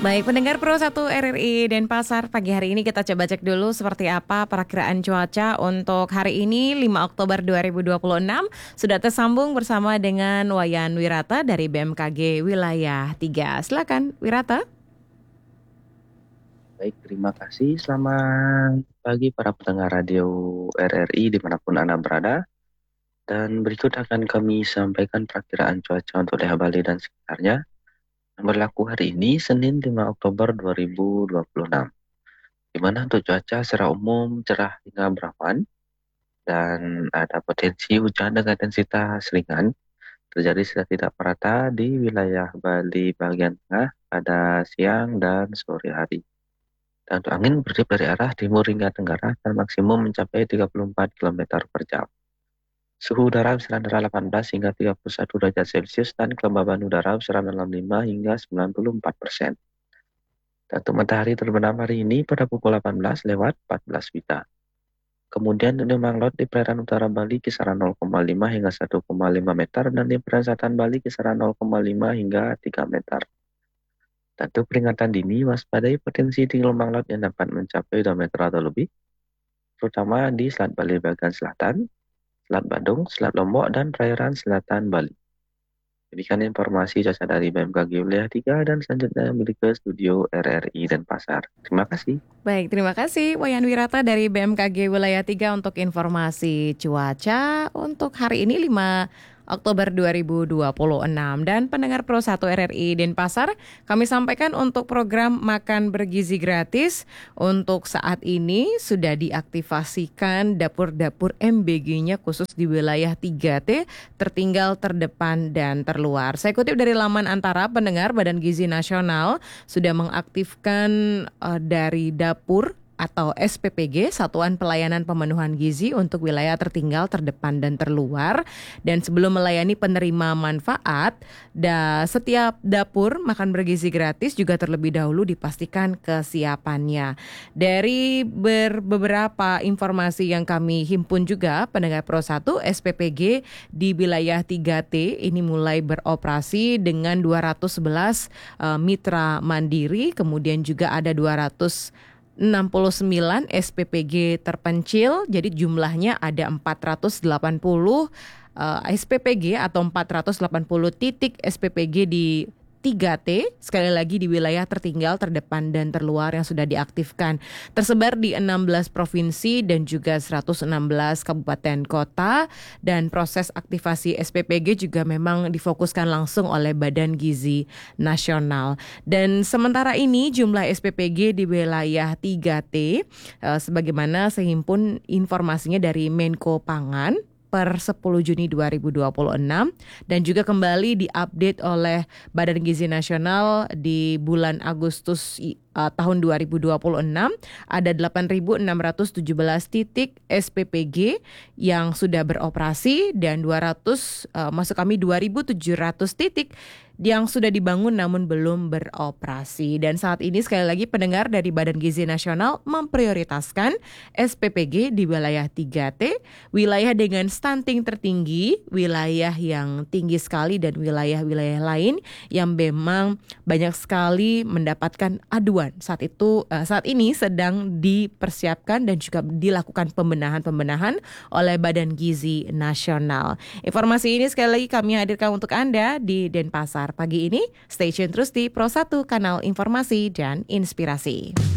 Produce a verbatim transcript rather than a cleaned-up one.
Baik, pendengar Pro satu R R I Denpasar, pagi hari ini kita coba cek dulu seperti apa perakiraan cuaca untuk hari ini lima Oktober dua ribu dua puluh enam. Sudah tersambung bersama dengan Wayan Wirata dari B M K G Wilayah tiga. Silakan Wirata. Baik, terima kasih. Selamat pagi para pendengar radio R R I dimanapun Anda berada. Dan berikut akan kami sampaikan perakiraan cuaca untuk daerah Bali dan sekitarnya yang berlaku hari ini, Senin lima Oktober dua ribu dua puluh enam. Di mana untuk cuaca secara umum cerah hingga berawan dan ada potensi hujan dengan intensitas ringan terjadi secara tidak merata di wilayah Bali bagian tengah pada siang dan sore hari. Dan untuk angin bertiup dari arah timur hingga tenggara dan maksimum mencapai tiga puluh empat kilometer per jam. Suhu udara bisa antara delapan belas hingga tiga puluh satu derajat Celcius dan kelembaban udara bisa enam puluh lima hingga sembilan puluh empat persen. Dan untuk matahari terbenam hari ini pada pukul delapan belas lewat empat belas Wita. Kemudian untuk manglot di perairan utara Bali kisaran nol koma lima hingga satu koma lima meter dan di perairan selatan Bali kisaran nol koma lima hingga tiga meter. Tentu peringatan dini waspadai potensi tinggi gelombang laut yang dapat mencapai dua meter atau lebih, terutama di Selat Bali bagian selatan, Selat Badung, Selat Lombok, dan perairan selatan Bali. Demikian informasi cuaca dari B M K G Wilayah tiga dan selanjutnya milik ke studio R R I Denpasar. Terima kasih. Baik, terima kasih Wayan Wirata dari B M K G Wilayah tiga untuk informasi cuaca untuk hari ini lima Oktober dua ribu dua puluh enam. Dan pendengar Pro satu R R I Denpasar, kami sampaikan untuk program Makan Bergizi Gratis. Untuk saat ini sudah diaktifasikan dapur-dapur M B G-nya khusus di wilayah tiga T, tertinggal, terdepan, dan terluar. Saya kutip dari laman Antara, pendengar Badan Gizi Nasional sudah mengaktifkan uh, dari dapur atau S P P G, Satuan Pelayanan Pemenuhan Gizi untuk wilayah tertinggal, terdepan, dan terluar. Dan sebelum melayani penerima manfaat, da, setiap dapur makan bergizi gratis juga terlebih dahulu dipastikan kesiapannya. Dari ber, beberapa informasi yang kami himpun juga, pendengar Pro satu, S P P G di wilayah tiga T ini mulai beroperasi dengan dua ratus sebelas uh, mitra mandiri, kemudian juga ada dua ratus enam puluh sembilan S P P G terpencil, jadi jumlahnya ada empat ratus delapan puluh uh, S P P G atau empat ratus delapan puluh titik S P P G di tiga T, sekali lagi di wilayah tertinggal, terdepan, dan terluar yang sudah diaktifkan. Tersebar di enam belas provinsi dan juga seratus enam belas kabupaten kota, dan proses aktivasi S P P G juga memang difokuskan langsung oleh Badan Gizi Nasional. Dan sementara ini jumlah S P P G di wilayah tiga T, eh, sebagaimana sehimpun informasinya dari Menko Pangan, per sepuluh Juni dua ribu dua puluh enam dan juga kembali diupdate oleh Badan Gizi Nasional di bulan Agustus uh, tahun dua ribu dua puluh enam ada delapan ribu enam ratus tujuh belas titik S P P G yang sudah beroperasi dan dua ratus uh, masuk kami dua ribu tujuh ratus titik yang sudah dibangun namun belum beroperasi. Dan saat ini sekali lagi pendengar dari Badan Gizi Nasional memprioritaskan S P P G di wilayah tiga T, wilayah dengan stunting tertinggi, wilayah yang tinggi sekali, dan wilayah-wilayah lain yang memang banyak sekali mendapatkan aduan. Saat itu saat ini sedang dipersiapkan dan juga dilakukan pembenahan-pembenahan oleh Badan Gizi Nasional. Informasi ini sekali lagi kami hadirkan untuk Anda di Denpasar. Pagi ini, stay tune terus di Pro satu, kanal informasi dan inspirasi.